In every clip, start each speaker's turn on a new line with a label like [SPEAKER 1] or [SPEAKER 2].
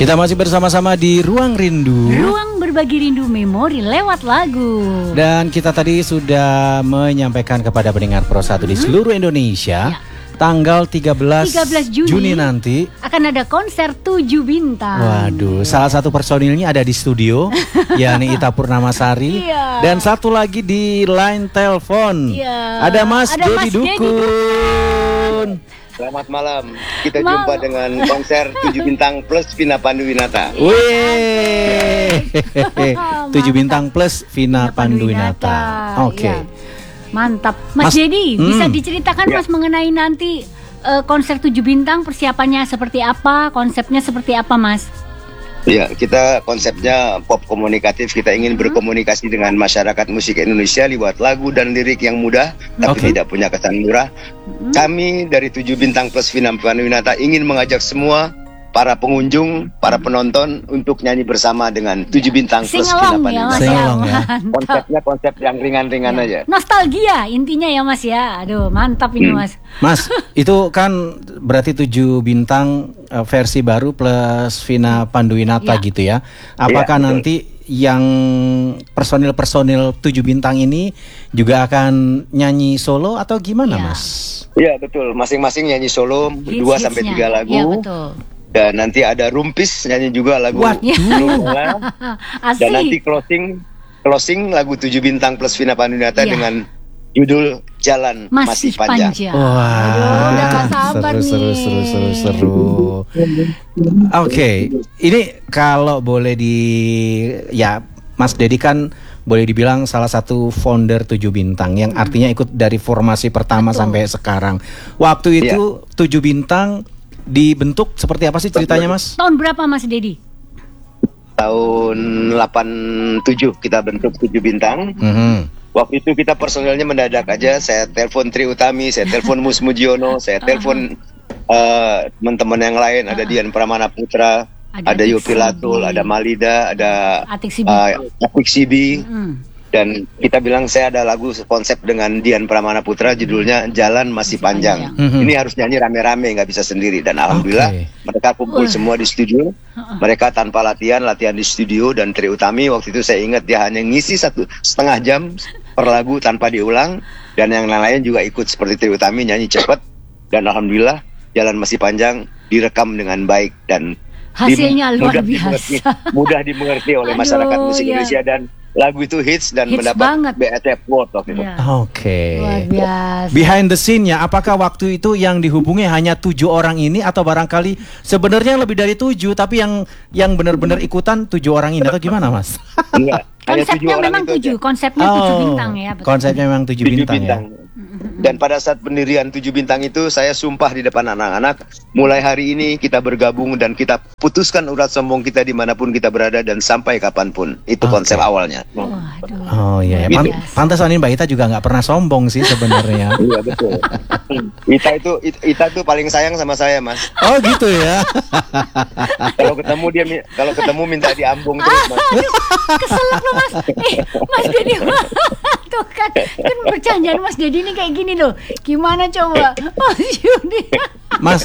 [SPEAKER 1] Kita masih bersama-sama di Ruang Rindu.
[SPEAKER 2] Ruang berbagi rindu memori lewat lagu.
[SPEAKER 1] Dan kita tadi sudah menyampaikan kepada pendengar Pro 1 di seluruh Indonesia, tanggal 13 Juni nanti
[SPEAKER 2] akan ada konser 7 bintang.
[SPEAKER 1] Waduh, salah satu personilnya ada di studio, yakni Ita Purnamasari. Dan satu lagi di line telepon. Ada Mas Dedi Dukun.
[SPEAKER 3] Selamat malam, kita jumpa dengan konser 7 bintang plus Vina Panduwinata.
[SPEAKER 1] Wih, 7 bintang plus Vina Panduwinata. Oke.
[SPEAKER 2] Ya. Mantap, Mas Dedi, bisa diceritakan Mas mengenai nanti konser 7 bintang, persiapannya seperti apa, konsepnya seperti apa, Mas?
[SPEAKER 3] Ya, kita konsepnya pop komunikatif. Kita ingin berkomunikasi dengan masyarakat musik Indonesia lewat lagu dan lirik yang mudah, tapi tidak punya kesan murah. Kami dari 7 bintang plus Vina Panduwinata ingin mengajak semua para pengunjung, para penonton untuk nyanyi bersama dengan 7 bintang plus Vina Panduwinata.
[SPEAKER 1] Ya.
[SPEAKER 3] Konsepnya konsep yang ringan-ringan aja.
[SPEAKER 2] Nostalgia intinya ya Mas ya. Aduh, mantap ini Mas.
[SPEAKER 1] Mas, itu kan berarti 7 bintang versi baru plus Vina Panduwinata gitu ya. Apakah nanti yang personil-personil 7 bintang ini juga akan nyanyi solo atau gimana, Mas?
[SPEAKER 3] Iya, betul. Masing-masing nyanyi solo 2 sampai 3 lagu.
[SPEAKER 2] Iya, betul.
[SPEAKER 3] Dan nanti ada Rumpis nyanyi juga lagu dan nanti closing lagu 7 bintang plus Vina Panduwinata dengan judul Jalan Masih Panjang.
[SPEAKER 1] Wah,
[SPEAKER 2] udah gak sabar
[SPEAKER 1] seru. Oke, ini kalau boleh Mas Dedi kan boleh dibilang salah satu founder 7 bintang yang artinya ikut dari formasi pertama sampai sekarang. Waktu itu 7 bintang dibentuk seperti apa sih ceritanya, Mas?
[SPEAKER 2] Tahun berapa Mas Dedi?
[SPEAKER 3] Tahun 87 kita bentuk 7 bintang. Waktu itu kita personelnya mendadak aja. Saya telepon Tri Utami, saya telepon Mus Mujiono, saya telepon teman-teman yang lain. Ada Dian Pramana Putra, ada Yopi Latul, ada Malida, ada Atik Sibi. Dan kita bilang saya ada lagu konsep dengan Dian Pramana Putra, judulnya Jalan Masih Panjang. Ini harus nyanyi rame-rame, nggak bisa sendiri. Dan alhamdulillah mereka kumpul semua di studio. Mereka tanpa latihan di studio. Dan Tri Utami waktu itu saya ingat dia hanya ngisi 1,5 jam per lagu tanpa diulang. Dan yang lain juga ikut seperti Tri Utami nyanyi cepat. Dan alhamdulillah Jalan Masih Panjang direkam dengan baik dan
[SPEAKER 2] hasilnya luar biasa.
[SPEAKER 3] Mudah dimengerti oleh masyarakat musik Indonesia dan lagu itu hits dan mendapat BET Award waktu itu.
[SPEAKER 1] Luar biasa. Behind the scene-nya, apakah waktu itu yang dihubungi hanya 7 orang ini atau barangkali sebenarnya lebih dari 7 tapi yang benar-benar ikutan 7 orang ini atau gimana, Mas?
[SPEAKER 3] Enggak.
[SPEAKER 2] Konsepnya memang 7, konsepnya 7 bintang ya. Betul.
[SPEAKER 1] Konsepnya memang 7 bintang ya.
[SPEAKER 3] Dan pada saat pendirian 7 bintang itu saya sumpah di depan anak-anak, mulai hari ini kita bergabung dan kita putuskan urat sombong kita dimanapun kita berada dan sampai kapanpun. Itu konsep awalnya.
[SPEAKER 1] Oh iya, pantas ini Mbak Ita juga nggak pernah sombong sih sebenarnya.
[SPEAKER 3] Iya betul. Ita tuh paling sayang sama saya, Mas.
[SPEAKER 1] Oh gitu ya.
[SPEAKER 3] Kalau ketemu minta diambung terus, Mas.
[SPEAKER 2] Keselak loh Mas. Mas Dedi tuh kan bercandaan Mas Dedi ini kayak gini loh. Gimana coba Mas Yudi?
[SPEAKER 1] Mas,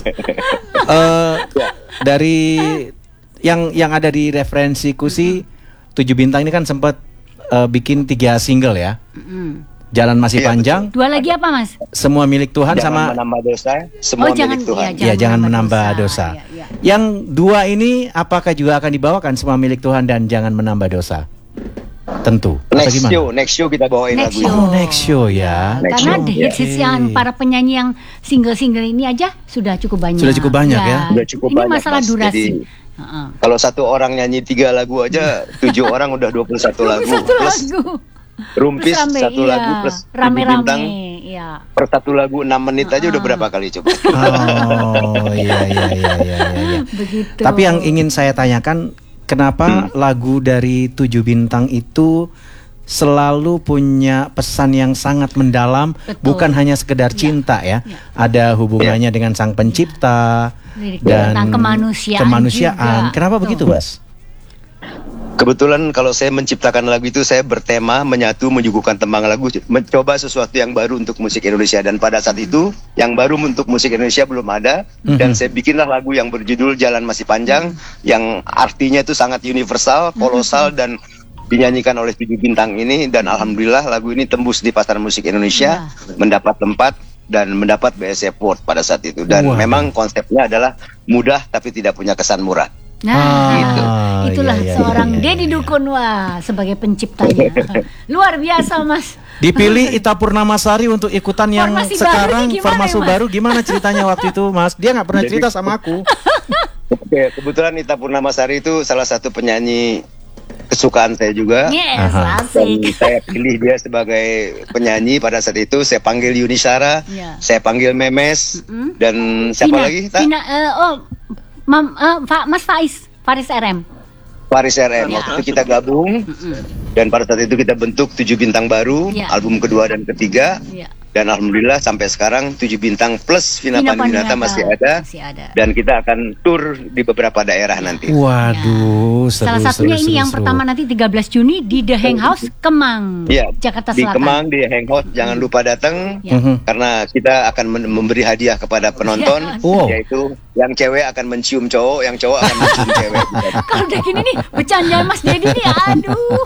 [SPEAKER 1] dari yang ada di referensiku sih 7 bintang ini kan sempat bikin 3 single ya. Jalan Masih Panjang.
[SPEAKER 2] 2 lagi apa Mas?
[SPEAKER 1] Semua Milik Tuhan
[SPEAKER 3] jangan menambah dosa. Semua Milik Tuhan.
[SPEAKER 1] Jangan menambah dosa. Yang 2 ini apakah juga akan dibawakan Semua Milik Tuhan dan Jangan Menambah Dosa? Tentu.
[SPEAKER 3] Next show kita bawain lagu.
[SPEAKER 1] Next show ya.
[SPEAKER 2] Karena hits yang para penyanyi yang single-single ini aja sudah cukup banyak.
[SPEAKER 1] Sudah cukup banyak ya.
[SPEAKER 3] Sudah cukup banyak.
[SPEAKER 2] Ini masalah durasi.
[SPEAKER 3] Jadi, kalau 1 orang nyanyi 3 lagu aja, 7 orang udah 21 lagu. Plus Rumpis 1 lagu plus
[SPEAKER 2] rame-rame.
[SPEAKER 3] Per 1 lagu 6 menit aja udah berapa kali coba?
[SPEAKER 1] Oh iya.
[SPEAKER 2] Begitu.
[SPEAKER 1] Tapi yang ingin saya tanyakan, kenapa lagu dari 7 bintang itu selalu punya pesan yang sangat mendalam, bukan hanya sekedar cinta ya. Ada hubungannya dengan Sang Pencipta dan
[SPEAKER 2] tentang kemanusiaan.
[SPEAKER 1] Kenapa begitu, Mas?
[SPEAKER 3] Kebetulan kalau saya menciptakan lagu itu saya bertema menyatu menyuguhkan tembang lagu, mencoba sesuatu yang baru untuk musik Indonesia, dan pada saat itu yang baru untuk musik Indonesia belum ada, dan saya bikinlah lagu yang berjudul Jalan Masih Panjang, yang artinya itu sangat universal, kolosal, dan dinyanyikan oleh 7 bintang ini, dan alhamdulillah lagu ini tembus di pasar musik Indonesia, mendapat tempat dan mendapat BSC Award pada saat itu, dan memang konsepnya adalah mudah tapi tidak punya kesan murah.
[SPEAKER 2] Nah,
[SPEAKER 3] gitu.
[SPEAKER 2] Itulah seorang Deddy Dukun, wah, sebagai penciptanya. Luar biasa, Mas.
[SPEAKER 1] Dipilih Ita Purnamasari untuk ikutan yang
[SPEAKER 2] Formasi
[SPEAKER 1] sekarang
[SPEAKER 2] baru
[SPEAKER 1] formasi
[SPEAKER 2] ya, Mas?
[SPEAKER 1] baru. Gimana ceritanya waktu itu, Mas? Dia nggak pernah cerita sama aku.
[SPEAKER 3] Oke, kebetulan Ita Purnamasari itu salah satu penyanyi kesukaan saya juga.
[SPEAKER 2] Yes,
[SPEAKER 3] Dan
[SPEAKER 2] asik.
[SPEAKER 3] saya pilih dia sebagai penyanyi pada saat itu. Saya panggil Yuni Shara, saya panggil Memes, dan siapa lagi?
[SPEAKER 2] Mas Faris RM.
[SPEAKER 3] Faris RM. Waktu itu kita gabung, dan pada saat itu kita bentuk 7 bintang baru, album kedua dan ketiga. Dan alhamdulillah sampai sekarang 7 bintang plus Vina Panduwinata masih ada. Dan kita akan tur di beberapa daerah nanti.
[SPEAKER 1] Waduh, seru.
[SPEAKER 2] Salah satunya ini yang pertama nanti 13 Juni di The Hang House Kemang, Jakarta
[SPEAKER 3] Di
[SPEAKER 2] Selatan.
[SPEAKER 3] Kemang, di Hang House, jangan lupa datang, karena kita akan memberi hadiah kepada penonton, yaitu yang cewek akan mencium cowok, yang cowok akan mencium cewek.
[SPEAKER 2] Kalau udah gini nih, bercanda Mas Deddy nih, aduh.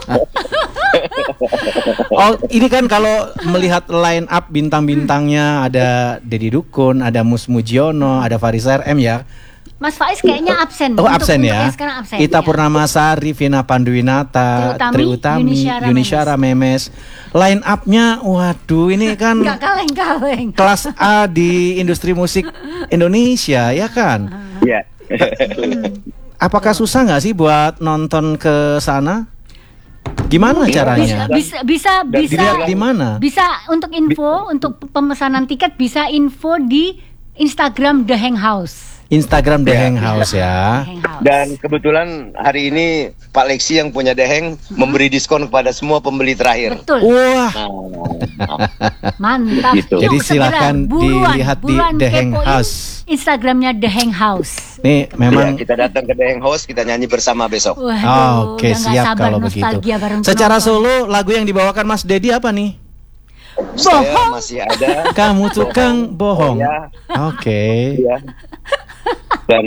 [SPEAKER 1] Oh, ini kan kalau melihat line up bintang-bintangnya, ada Deddy Dukun, ada Mus Mujiono, ada Faris RM ya.
[SPEAKER 2] Mas Faiz kayaknya absen.
[SPEAKER 1] Oh, absen ya.
[SPEAKER 2] Absen,
[SPEAKER 1] Ita Purnamasari, Vina Panduwinata, Tri Utami, Yuni Shara, Memes. Line up-nya, waduh, ini kan
[SPEAKER 2] nggak kaleng-kaleng.
[SPEAKER 1] kelas A di industri musik Indonesia, ya kan?
[SPEAKER 3] Iya.
[SPEAKER 1] Apakah susah nggak sih buat nonton ke sana? Gimana caranya?
[SPEAKER 2] Bisa
[SPEAKER 1] Dilihat di mana?
[SPEAKER 2] Bisa untuk info, untuk pemesanan tiket bisa info di Instagram The Hang House.
[SPEAKER 1] Instagram The Hang House ya.
[SPEAKER 3] Dan kebetulan hari ini Pak Lexi yang punya The Hang memberi diskon kepada semua pembeli terakhir.
[SPEAKER 2] Betul.
[SPEAKER 1] Wah.
[SPEAKER 2] Mantap.
[SPEAKER 3] Gitu.
[SPEAKER 1] Jadi silakan dilihat di The Hang House.
[SPEAKER 2] Instagramnya The Hang House.
[SPEAKER 1] Nih memang
[SPEAKER 3] kita datang ke The Hang House, kita nyanyi bersama besok.
[SPEAKER 1] Oke, siap kalau begitu. Secara solo lagu yang dibawakan Mas Deddy apa nih?
[SPEAKER 3] Saya masih ada.
[SPEAKER 1] Kamu tukang bohong.
[SPEAKER 3] Ya.
[SPEAKER 1] Oke.
[SPEAKER 3] Ya. Dan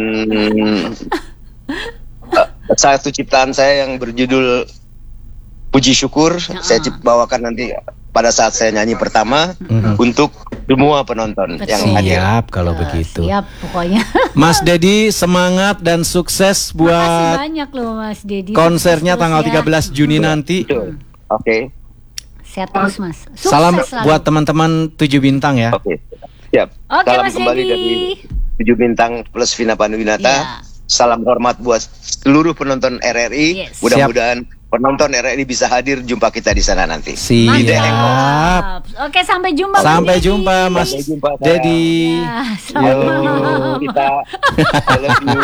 [SPEAKER 3] satu ciptaan saya yang berjudul Puji Syukur, saya bawakan nanti pada saat saya nyanyi pertama untuk semua penonton yang hadir.
[SPEAKER 1] Siap kalau begitu.
[SPEAKER 2] Siap pokoknya.
[SPEAKER 1] Mas Deddy semangat dan sukses buat
[SPEAKER 2] Makasih banyak loh Mas Deddy.
[SPEAKER 1] konsernya tanggal 13 Juni nanti.
[SPEAKER 3] Oke.
[SPEAKER 2] Sehat terus Mas. Sukses
[SPEAKER 1] Salam
[SPEAKER 2] selalu.
[SPEAKER 1] buat teman-teman 7 bintang ya.
[SPEAKER 3] Oke. Siap.
[SPEAKER 2] Oke,
[SPEAKER 3] Salam
[SPEAKER 2] Mas
[SPEAKER 3] kembali
[SPEAKER 2] Deddy.
[SPEAKER 3] dari 7 bintang plus Vina Panduwinata. Salam hormat buat seluruh penonton RRI. Mudah-mudahan penonton RRI bisa hadir, jumpa kita di sana nanti.
[SPEAKER 1] Siap.
[SPEAKER 2] Oke, sampai jumpa.
[SPEAKER 1] Sampai jumpa Mas Deddy.
[SPEAKER 2] Selamat malam.
[SPEAKER 3] Kita I love you.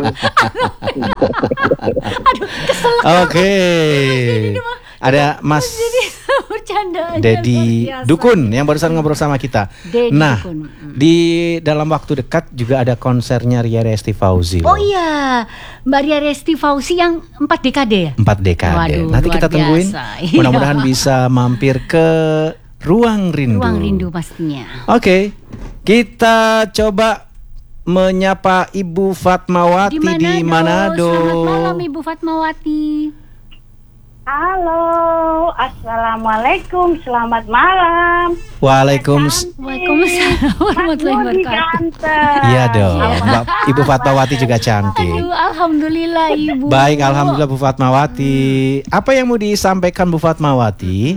[SPEAKER 2] Aduh, kesel.
[SPEAKER 1] Oke. Ada Mas
[SPEAKER 2] Bercanda.
[SPEAKER 1] Deddy Dukun yang barusan ngobrol sama kita. Nah, di dalam waktu dekat juga ada konsernya Ria Resti Fauzi.
[SPEAKER 2] Oh iya, Mbak Ria Resti Fauzi yang 4 dekade ya?
[SPEAKER 1] 4 dekade.
[SPEAKER 2] Waduh,
[SPEAKER 1] nanti kita tungguin.
[SPEAKER 2] Iya.
[SPEAKER 1] Mudah-mudahan bisa mampir ke Ruang Rindu.
[SPEAKER 2] Ruang Rindu pastinya.
[SPEAKER 1] Oke. Kita coba menyapa Ibu Fatmawati di Manado.
[SPEAKER 2] Selamat malam Ibu Fatmawati.
[SPEAKER 4] Halo, assalamualaikum, selamat malam.
[SPEAKER 1] Waalaikumsalam
[SPEAKER 2] warahmatullahi wabarakatuh.
[SPEAKER 1] Iya dong, Mbak Ibu Fatmawati juga cantik.
[SPEAKER 2] Aduh, alhamdulillah Ibu.
[SPEAKER 1] Baik, alhamdulillah Bu Fatmawati. Apa yang mau disampaikan Bu Fatmawati?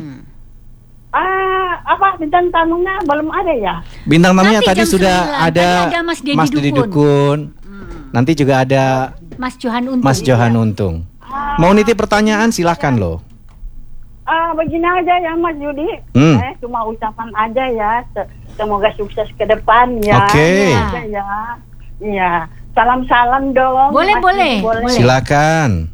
[SPEAKER 4] Apa bintang tamunya belum ada ya?
[SPEAKER 1] Bintang tamunya
[SPEAKER 2] Nanti
[SPEAKER 1] tadi
[SPEAKER 2] jam
[SPEAKER 1] sudah
[SPEAKER 2] 9.
[SPEAKER 1] ada
[SPEAKER 2] Tadi ada Mas Deddy
[SPEAKER 1] Dukun. Nanti juga ada
[SPEAKER 2] Mas Johan Untung.
[SPEAKER 1] Mas Johan Untung. Mau nitip pertanyaan silahkan loh.
[SPEAKER 4] Begini aja ya Mas Yudi, cuma ucapan aja ya. Semoga sukses ke depan ya.
[SPEAKER 1] Oke.
[SPEAKER 4] Iya. Salam-salam dong.
[SPEAKER 2] Boleh.
[SPEAKER 1] Silakan.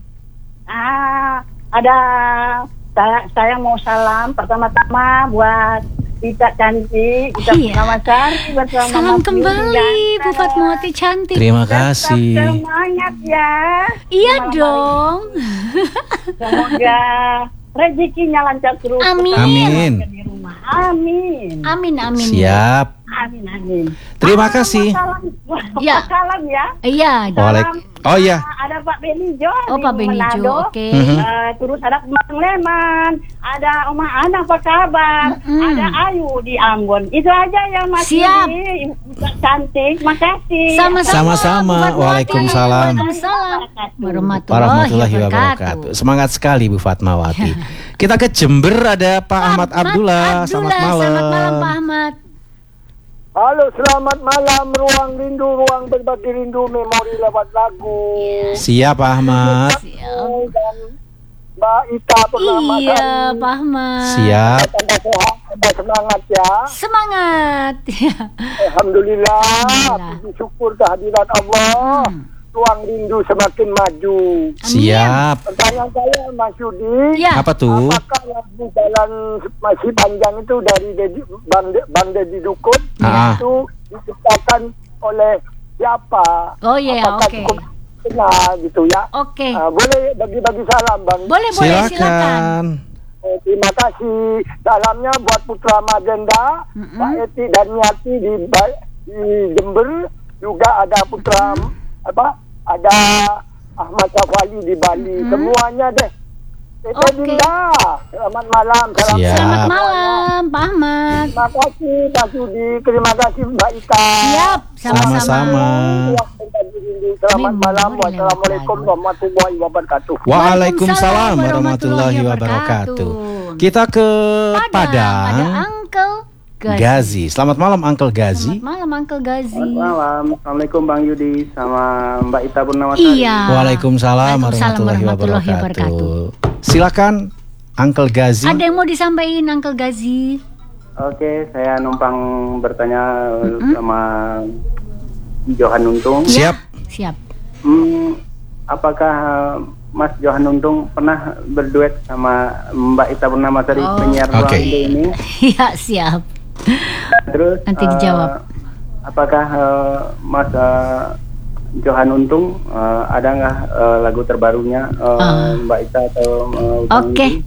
[SPEAKER 4] Ada saya mau salam pertama-tama buat Ita cantik, Ita Purnamasari bersama
[SPEAKER 2] Salam
[SPEAKER 4] Mas
[SPEAKER 2] kembali
[SPEAKER 4] Yudi
[SPEAKER 2] Bu Fatmawati cantik.
[SPEAKER 1] Terima
[SPEAKER 4] Tetap
[SPEAKER 1] kasih.
[SPEAKER 4] semangat ya.
[SPEAKER 2] Iya
[SPEAKER 4] Malam
[SPEAKER 2] dong.
[SPEAKER 4] hari. Semoga rezekinya lancar terus.
[SPEAKER 2] Amin.
[SPEAKER 1] Amin.
[SPEAKER 4] Di rumah. Amin.
[SPEAKER 2] Amin amin.
[SPEAKER 1] Siap.
[SPEAKER 4] Amin amin.
[SPEAKER 1] Terima kasih.
[SPEAKER 2] Ya.
[SPEAKER 4] Salam ya.
[SPEAKER 2] Iya.
[SPEAKER 1] Oh iya.
[SPEAKER 4] Ada Pak Benijo.
[SPEAKER 2] Oh Pak Benijo, oke.
[SPEAKER 4] Terus ada Mang Leman, ada Oma Ana apa kabar? Ada Ayu di Ambon. Itu aja ya Mas.
[SPEAKER 2] Siap.
[SPEAKER 4] Yudi. Cantik, makasih.
[SPEAKER 1] Sama-sama. Waalaikumsalam.
[SPEAKER 2] Waalaikumsalam.
[SPEAKER 1] Warahmatullahi wabarakatuh. Semangat sekali Bu Fatmawati. Kita ke Jember, ada Pak Ahmad Abdullah. Selamat malam.
[SPEAKER 2] Selamat malam Pak Ahmad.
[SPEAKER 5] Halo, selamat malam. Ruang rindu, ruang berbagi rindu, memori lewat lagu.
[SPEAKER 1] Siap Pak Ahmad.
[SPEAKER 5] Dan Mbak Ita Purnamasari.
[SPEAKER 2] Iya Pak Ahmad.
[SPEAKER 1] Siap.
[SPEAKER 5] Tambah sehat, tambah semangat ya.
[SPEAKER 2] Semangat.
[SPEAKER 5] Alhamdulillah.
[SPEAKER 2] Alhamdulillah.
[SPEAKER 5] Puji syukur kehadiran Allah. Ruang rindu semakin maju.
[SPEAKER 1] Siap.
[SPEAKER 5] Pertanyaan saya Mas Yudi.
[SPEAKER 2] Ya.
[SPEAKER 1] Apa tuh?
[SPEAKER 5] Apakah lagu jalan masih panjang itu dari Bang Deddy Dukun itu diciptakan oleh siapa?
[SPEAKER 2] Oh iya,
[SPEAKER 5] Apakah
[SPEAKER 2] oke.
[SPEAKER 5] cukup benar gitu ya?
[SPEAKER 2] Oke.
[SPEAKER 5] Boleh bagi-bagi salam Bang.
[SPEAKER 2] Boleh silakan.
[SPEAKER 1] Silakan.
[SPEAKER 5] Terima kasih. Salamnya buat Putra Magenda, Pak Eti dan Nyati di Jember, juga ada Putra ada Ahmad Syafali di Bali. Semuanya deh. Tete Dinda, selamat malam. Salam
[SPEAKER 1] Siap.
[SPEAKER 2] Selamat malam Pak Ahmad.
[SPEAKER 5] Terima kasih Pak Sudi, terima kasih Mbak Ika.
[SPEAKER 2] Siap.
[SPEAKER 1] Sama-sama.
[SPEAKER 5] Selamat malam. Wassalamualaikum warahmatullahi wabarakatuh.
[SPEAKER 1] Waalaikumsalam warahmatullahi wabarakatuh. Kita ke Padang.
[SPEAKER 2] Ada Uncle
[SPEAKER 1] Gazi. Selamat malam Uncle Gazi.
[SPEAKER 2] Selamat malam Uncle Gazi.
[SPEAKER 6] Selamat malam, Assalamualaikum Bang Yudi sama Mbak Ita Purnamasari.
[SPEAKER 2] Iya.
[SPEAKER 1] Waalaikumsalam
[SPEAKER 2] Waalaikumsalam
[SPEAKER 1] warahmatullahi wabarakatuh. Silakan Uncle Gazi.
[SPEAKER 2] Ada yang mau disampaikan Uncle Gazi?
[SPEAKER 6] Oke, saya numpang bertanya sama Johan Untung.
[SPEAKER 1] Siap.
[SPEAKER 2] Siap.
[SPEAKER 6] Apakah Mas Johan Untung pernah berduet sama Mbak Ita Purnamasari penyiar Ruang Rindu ini?
[SPEAKER 2] Iya, siap.
[SPEAKER 6] Terus
[SPEAKER 2] Nanti dijawab.
[SPEAKER 6] Apakah Mas Johan Untung ada nggak lagu terbarunya Mbak Ita atau
[SPEAKER 2] Oke.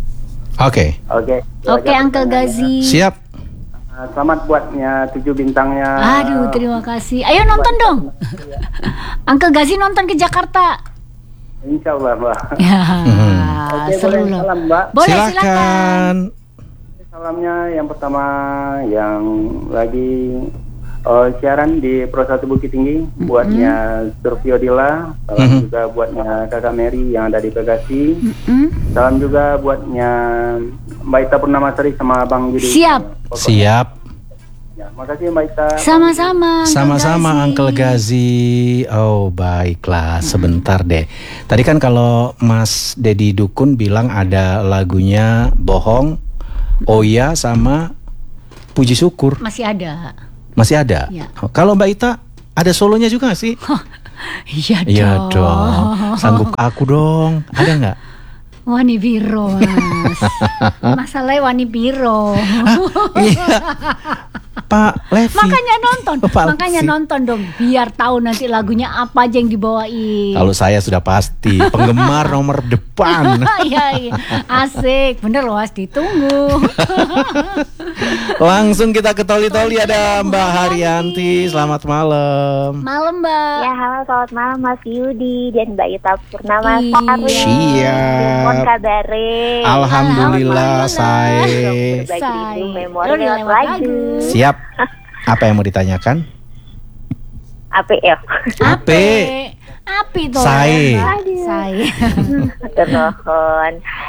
[SPEAKER 6] Oke,
[SPEAKER 2] Uncle Gazi.
[SPEAKER 1] Siap.
[SPEAKER 6] Selamat buatnya 7 bintangnya.
[SPEAKER 2] Aduh, terima kasih. Ayo nonton dong. Uncle Gazi nonton ke Jakarta.
[SPEAKER 6] Insya Allah, Mbak.
[SPEAKER 2] Ya,
[SPEAKER 6] Oke,
[SPEAKER 2] seru
[SPEAKER 6] boleh
[SPEAKER 2] loh.
[SPEAKER 6] salam, Mbak.
[SPEAKER 2] Boleh,
[SPEAKER 1] Silakan.
[SPEAKER 6] Salamnya yang pertama yang lagi siaran di Pro 1 Bukit Tinggi, buatnya Survio Dila. Salam juga buatnya Kakak Mary yang ada di Bekasi. Salam juga buatnya Mbak Ita Purnamasari sama Bang Yudi.
[SPEAKER 2] Siap.
[SPEAKER 1] Siap.
[SPEAKER 6] Ya, makasih Mbak Ita.
[SPEAKER 2] Sama-sama.
[SPEAKER 1] Sama-sama Uncle Gazi. Oh baiklah, sebentar deh. Tadi kan kalau Mas Deddy Dukun bilang ada lagunya Bohong, Oh iya sama Puji Syukur.
[SPEAKER 2] Masih ada.
[SPEAKER 1] Masih ada?
[SPEAKER 2] Ya.
[SPEAKER 1] Oh, kalau Mbak Ita ada solonya juga nggak sih?
[SPEAKER 2] Iya dong.
[SPEAKER 1] Iya dong. Sanggup aku dong. Ada nggak?
[SPEAKER 2] Wani Biro, Mas. Masalahnya Wani Biro.
[SPEAKER 1] Iya. Pak Levi.
[SPEAKER 2] Makanya nonton.
[SPEAKER 1] Pak
[SPEAKER 2] Makanya
[SPEAKER 1] Levi.
[SPEAKER 2] nonton dong. Biar tahu nanti lagunya apa aja yang dibawain.
[SPEAKER 1] Kalau saya sudah pasti penggemar nomor depan.
[SPEAKER 2] Iya, iya. Asik. Bener loh, Mas. Ditunggu.
[SPEAKER 1] Langsung kita ke Toli-Toli, ada Mbak Haryanti. Selamat malam.
[SPEAKER 2] Malam, Mbak.
[SPEAKER 7] Ya, halo, selamat malam Mas Yudi dan Mbak Ita Purnamasari.
[SPEAKER 1] Siap.
[SPEAKER 7] Mohon kabare.
[SPEAKER 1] Alhamdulillah, saya.
[SPEAKER 7] Berbagi rindu memori
[SPEAKER 2] Udah
[SPEAKER 7] lewat
[SPEAKER 2] lewat
[SPEAKER 7] lagu.
[SPEAKER 1] Siap. Apa yang mau ditanyakan?
[SPEAKER 7] Apa ya?
[SPEAKER 2] Api tuh.
[SPEAKER 1] Saya.
[SPEAKER 2] Saya.
[SPEAKER 7] Termohon.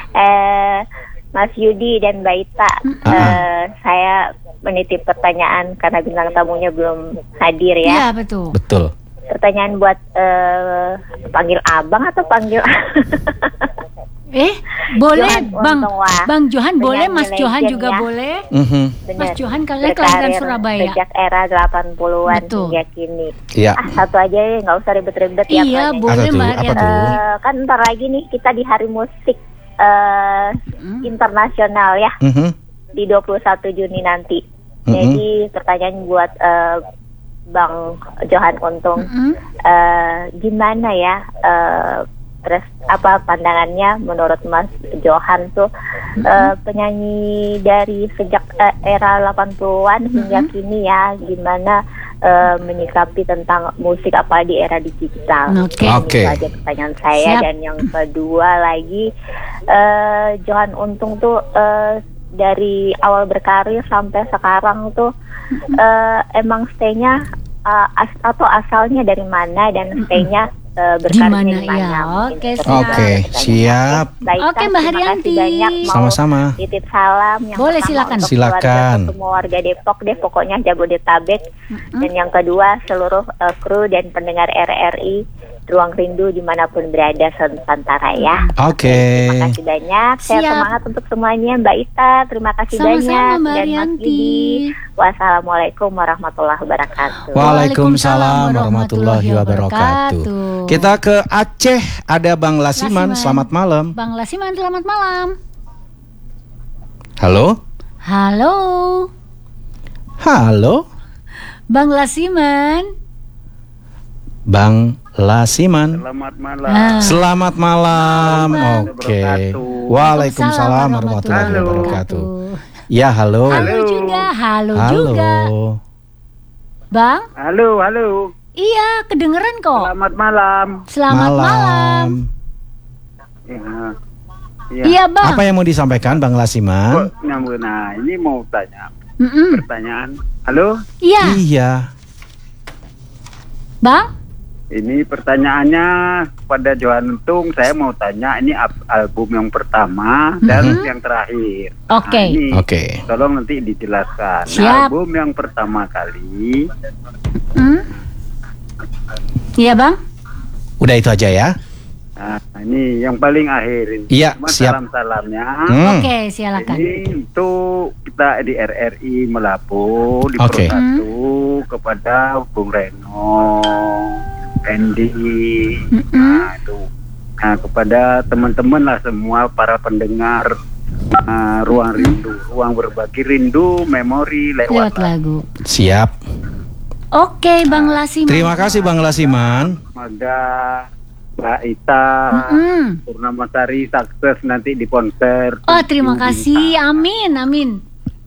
[SPEAKER 7] Mas Yudi dan Mbak Ita, saya menitip pertanyaan karena bintang tamunya belum hadir ya.
[SPEAKER 2] Iya, betul.
[SPEAKER 1] Betul.
[SPEAKER 7] Pertanyaan buat panggil abang atau panggil
[SPEAKER 2] Boleh
[SPEAKER 7] Johan
[SPEAKER 2] Bang.
[SPEAKER 7] Untung, wah.
[SPEAKER 2] Bang Johan boleh,
[SPEAKER 7] Penyanyi
[SPEAKER 2] Mas Johan
[SPEAKER 7] legend
[SPEAKER 2] juga
[SPEAKER 7] ya.
[SPEAKER 2] boleh.
[SPEAKER 7] Bener.
[SPEAKER 2] Mas Johan kalian kelahiran
[SPEAKER 7] Berkarir
[SPEAKER 2] Surabaya.
[SPEAKER 7] sejak era 80-an
[SPEAKER 2] Betul.
[SPEAKER 7] hingga kini.
[SPEAKER 1] Iya.
[SPEAKER 7] Satu aja ya, nggak usah ribet-ribet ya.
[SPEAKER 2] Iya,
[SPEAKER 7] Pak.
[SPEAKER 2] boleh
[SPEAKER 1] Apa tuh?
[SPEAKER 2] Mbak
[SPEAKER 1] Apa
[SPEAKER 2] Ariana.
[SPEAKER 1] tuh?
[SPEAKER 7] Kan ntar lagi nih kita di Hari Musik internasional ya, di 21 Juni nanti. Jadi pertanyaan buat Bang Johan Untung, gimana ya pandangannya menurut Mas Johan tuh penyanyi dari sejak era 80-an hingga kini ya, gimana menyikapi tentang musik apa di era digital. Itu aja pertanyaan saya. Dan yang kedua lagi, Johan Untung tuh dari awal berkarir sampai sekarang tuh emang stay-nya atau asalnya dari mana dan stay-nya berkarir di mana?
[SPEAKER 1] Siap.
[SPEAKER 2] Oke, Mbak Haryanti.
[SPEAKER 1] Sama-sama.
[SPEAKER 7] Titip salam yang
[SPEAKER 2] boleh,
[SPEAKER 1] silakan.
[SPEAKER 7] Semua warga Depok deh, pokoknya Jabodetabek. Dan yang kedua seluruh kru dan pendengar RRI Ruang Rindu dimanapun berada Nusantara ya. Terima kasih banyak. Saya semangat untuk semuanya, Mbak Ita. Terima kasih banyak.
[SPEAKER 2] Mbak
[SPEAKER 7] dan Mas Didi. Wassalamualaikum warahmatullahi wabarakatuh.
[SPEAKER 1] Waalaikumsalam warahmatullahi wabarakatuh. Kita ke Aceh, ada Bang Lasiman. Selamat malam.
[SPEAKER 2] Bang Lasiman, selamat malam.
[SPEAKER 1] Halo.
[SPEAKER 2] Bang Lasiman.
[SPEAKER 1] Selamat malam. Oke. Waalaikumsalam warahmatullahi wabarakatuh. Ya, halo.
[SPEAKER 2] Halo juga. Bang?
[SPEAKER 8] Halo.
[SPEAKER 2] Iya, kedengeran kok.
[SPEAKER 8] Selamat malam.
[SPEAKER 2] Iya, Bang.
[SPEAKER 1] Apa yang mau disampaikan, Bang Lasiman?
[SPEAKER 8] Nah, ini mau tanya. Pertanyaan. Halo?
[SPEAKER 2] Iya. Bang?
[SPEAKER 8] Ini pertanyaannya kepada Johan Untung. Saya mau tanya, ini album yang pertama dan yang terakhir.
[SPEAKER 1] Oke.
[SPEAKER 8] Tolong nanti dijelaskan. Album yang pertama kali.
[SPEAKER 2] Iya, Bang.
[SPEAKER 1] Udah itu aja ya.
[SPEAKER 8] Nah, ini yang paling akhir ini.
[SPEAKER 1] Iya, siap.
[SPEAKER 8] Salam-salamnya.
[SPEAKER 2] Oke, silakan.
[SPEAKER 8] Ini untuk kita di RRI Melapo di Persatu kepada Bung Reno, Andy, kepada teman-teman lah semua para pendengar Ruang Rindu, Ruang Berbagi Rindu, Memori lewat lagu.
[SPEAKER 1] Siap.
[SPEAKER 2] Oke, Bang Lasiman.
[SPEAKER 1] Terima kasih, Bang Lasiman.
[SPEAKER 8] Semoga Mbak Ita, Purnamasari sukses nanti di konser.
[SPEAKER 2] Terima kasih. Amin.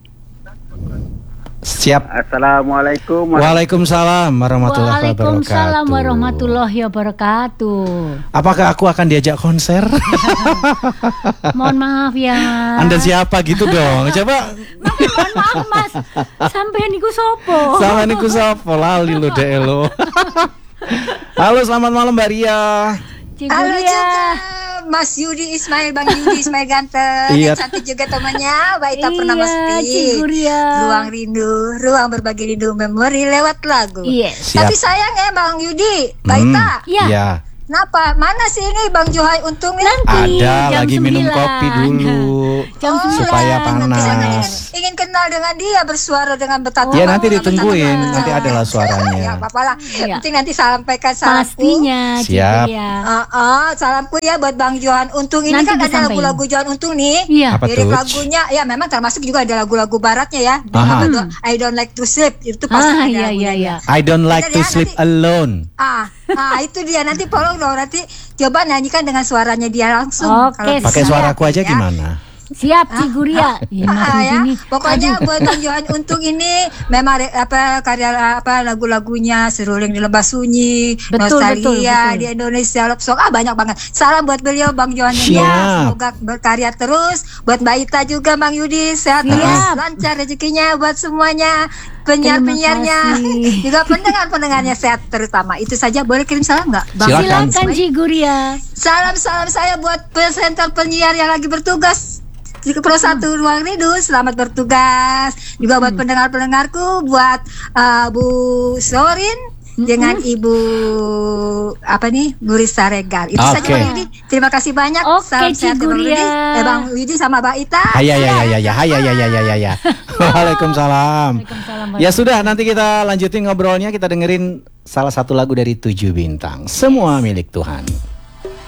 [SPEAKER 1] Siap.
[SPEAKER 8] Assalamualaikum.
[SPEAKER 1] Waalaikumsalam warahmatullahi wabarakatuh. Apakah aku akan diajak konser?
[SPEAKER 2] Mohon maaf ya.
[SPEAKER 1] Anda siapa gitu dong? Coba.
[SPEAKER 2] Mohon maaf, Mas. Sampai niku sopo.
[SPEAKER 1] Lali lo deh lo. Halo, selamat malam Mbak Ria.
[SPEAKER 9] Halo juga Mas Yudi Ismail, Bang Yudi Ismail ganteng.
[SPEAKER 1] Iya.
[SPEAKER 9] Yang cantik juga temannya Mbak Ita Purnamasti. Ruang Rindu, Ruang Berbagi Rindu, Memori lewat lagu. Tapi sayang ya Bang Yudi, Mbak Ita.
[SPEAKER 1] Iya.
[SPEAKER 9] Kenapa? Mana sih ini Bang Johan Untungnya?
[SPEAKER 2] Nanti
[SPEAKER 1] ada lagi 9. Minum kopi dulu supaya panas.
[SPEAKER 9] Ingin kenal dengan dia, bersuara dengan betapa.
[SPEAKER 1] Ya nanti ditungguin, nanti adalah suaranya.
[SPEAKER 9] Ya apa-apa lah. Penting nanti sampaikan salamku.
[SPEAKER 2] Pastinya.
[SPEAKER 1] Siap.
[SPEAKER 9] Salamku ya buat Bang Johan Untung. Ini nanti kan ada lagu-lagu Johan Untung nih.
[SPEAKER 1] Apa
[SPEAKER 9] lirik
[SPEAKER 1] tuh?
[SPEAKER 9] lagunya ya memang termasuk juga ada lagu-lagu baratnya ya. I Don't Like to Sleep itu pasti ada.
[SPEAKER 1] I Don't Like to Sleep Alone.
[SPEAKER 9] Itu dia, nanti tolong dong, nanti coba nyanyikan dengan suaranya dia langsung.
[SPEAKER 1] Pakai suaraku aja gimana?
[SPEAKER 2] Siap, Ciguria.
[SPEAKER 9] Pokoknya buat Bang Johan Untung ini memang karya lagu-lagunya Seruling di Lembah Sunyi, Nostalgia di Indonesia Love Song, banyak banget. Salam buat beliau Bang Johan ini, semoga berkarya terus. Buat Mbak Ita juga Bang Yudi, sehat terus, lancar rezekinya buat semuanya. Penyiar-penyiarnya juga pendengar-pendengarnya sehat terutama. Itu saja, boleh kirim salam nggak?
[SPEAKER 2] Silakan Ciguria.
[SPEAKER 9] Salam saya buat presenter penyiar yang lagi bertugas di Persatu Ruang Rindu, selamat bertugas. Juga buat pendengar-pendengarku, buat Bu Sorin dengan Ibu Nuris Saregar. Itu saja Bang Yudi. Terima kasih banyak.
[SPEAKER 2] Salam sehat
[SPEAKER 9] Bang Yudi sama Mbak Ita.
[SPEAKER 1] Ya. Waalaikumsalam. Ya sudah, nanti kita lanjutin ngobrolnya. Kita dengerin salah satu lagu dari 7 Bintang, Semua Milik Tuhan.